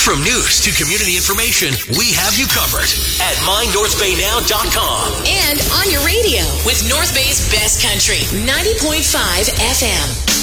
From news to community information, we have you covered at mynorthbaynow.com. And on your radio with North Bay's Best Country, 90.5 FM.